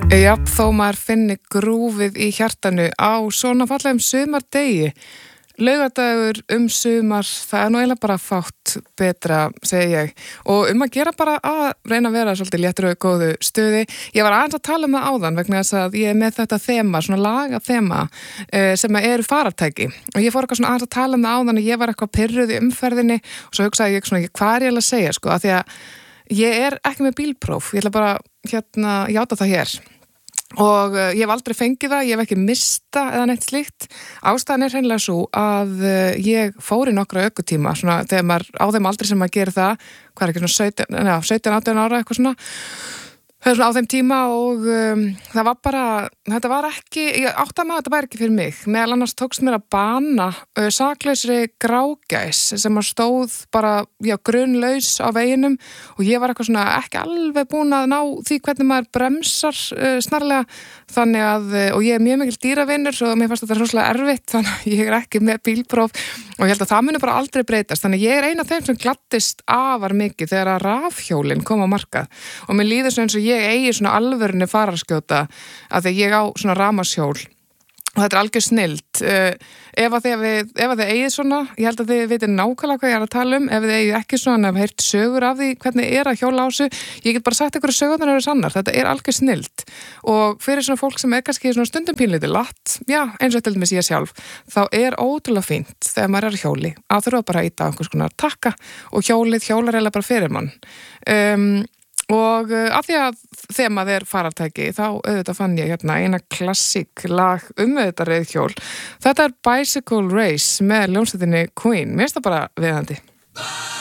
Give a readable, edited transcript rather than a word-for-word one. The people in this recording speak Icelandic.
Já, þó maður finni grúfið í hjartanu á svona fallegum sumardegi. Laugardagur sumar, það nú eiginlega bara fátt betra, segi ég. Og að gera bara að reyna að vera svolítið léttur og góðu stuði. Ég var aðeins að tala það áðan vegna þess að ég með þetta þema, svona lagaþema, sem eru farartæki. Og ég fór eitthvað svona aðeins að tala það áðan og ég var eitthvað pirruð í umferðinni og svo hugsaði ég svona, hvað ég að segja, sko, af því að ég ekki með bílpróf. Ég ætla bara, játa það hér. Og ég hef aldrei fengið það, ég hef ekki mista eða neitt slíkt. Ástæðan hreinlega svo að ég fór í nokkra ökutíma, svona þegar maður á þeim aldrei sem maður gerir það, hvað ekki svona 17-18 ára eitthvað svona á þeim tíma og það var bara, þetta var ekki, ég áttaði maður að þetta væri ekki fyrir mig. Meðal annars tókst mér að bana saklausri grágæs sem að stóð bara, grunnlaus á veginum og ég var eitthvað svona ekki alveg búin að ná því hvernig maður bremsar snarlega þannig að, og ég mjög mikil dýravinur og mér fannst þetta rosalega erfitt þannig að ég ekki með bílpróf og ég held að það muni bara aldrei breytast. Þannig ég ein af þeim sem gladdist afar mikið þegar að rafhjólin kom á markað og mér líður svo eins og ég eigi svona alvörunni fararskjóta að því ég á svona rafmagnshjól og þetta algjör snillt. Ef þið eigið svona, ég held að þið veitir nákvæmlega hvað ég að tala ef þið eigið ekki svona, ef heyrt sögur af því hvernig að hjóla á þessu, ég get bara sagt ykkur að sögurnar eru sannar, þetta algjör snillt og fyrir svona fólk sem kannski svona stundum pínlítið latt, eins og til dæmis ég sjálf, þá ótrúlega fínt þegar maður hjóli, að þurfa bara að íta einhvers konar takka og hjólið hjólar eiginlega bara fyrir mann. Og af því að þemað farartæki þá auðvitað fann ég hérna eina klassík lag auðvitað reiðhjól. Þetta Bicycle Race með hljómsveitinni Queen. Mér finnst það bara viðandi.